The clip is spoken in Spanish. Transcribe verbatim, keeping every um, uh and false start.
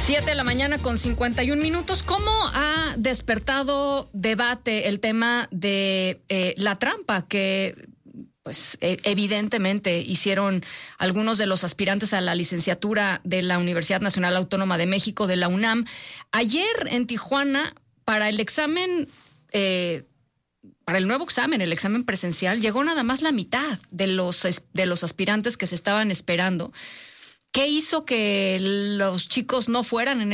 Siete de la mañana con cincuenta y un minutos. ¿Cómo ha despertado debate el tema de eh, la trampa que, pues, eh, evidentemente hicieron algunos de los aspirantes a la licenciatura de la Universidad Nacional Autónoma de México, de la UNAM? Ayer en Tijuana, para el examen, eh, para el nuevo examen, el examen presencial, llegó nada más la mitad de los, de los aspirantes que se estaban esperando. ¿Qué hizo que los chicos no fueran en